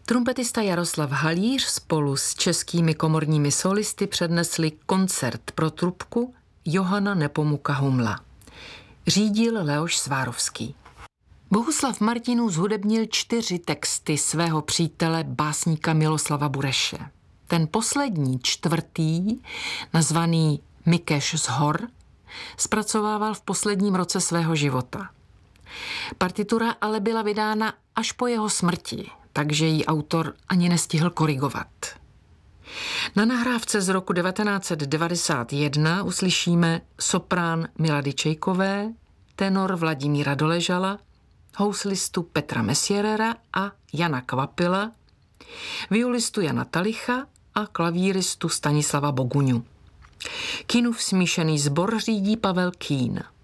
Trumpetista Jaroslav Halíř spolu s českými komorními solisty přednesli koncert pro trubku Johana Nepomuka Humla. Řídil Leoš Svárovský. Bohuslav Martinů zhudebnil 4 texty svého přítele básníka Miloslava Bureše. Ten poslední, 4., nazvaný Mikeš z hor, zpracovával v posledním roce svého života. Partitura ale byla vydána až po jeho smrti, takže ji autor ani nestihl korigovat. Na nahrávce z roku 1991 uslyšíme soprán Milady Čejkové, tenor Vladimíra Doležala, houslistu Petra Mesierera a Jana Kvapila, violistu Jana Talicha a klavíristu Stanislava Boguňu. Kinův smíšený sbor řídí Pavel Kín.